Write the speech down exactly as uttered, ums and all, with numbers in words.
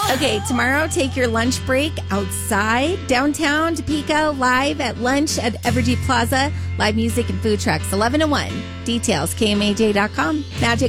Okay, tomorrow, take your lunch break outside, downtown Topeka, live at lunch at Evergy Plaza. Live music and food trucks, eleven to one. Details, K M A J dot com. Magic